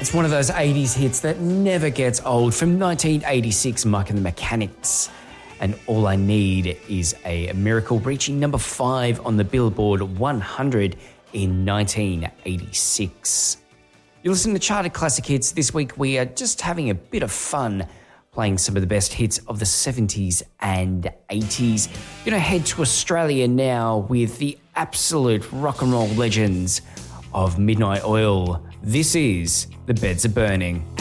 It's one of those 80s hits that never gets old. From 1986, Mike and the Mechanics. And All I Need Is a Miracle, reaching number 5 on the Billboard 100 in 1986. You're listening to Charted Classic Hits. This week we are just having a bit of fun playing some of the best hits of the 70s and 80s. We're going to head to Australia now with the absolute rock and roll legends of Midnight Oil. This is The Beds Are Burning.